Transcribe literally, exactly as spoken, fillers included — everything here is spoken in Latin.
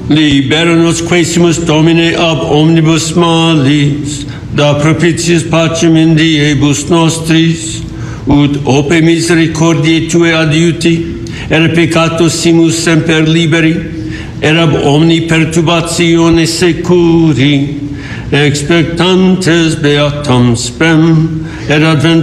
Libera nos quaesimus Domine ab omnibus malis, da propitius pacem in diebus nostris, ut ope misericordiae Tue adiuti, et peccatus simus semper liberi, et ab omni perturbatione securi, expectantes beatam spem, et advent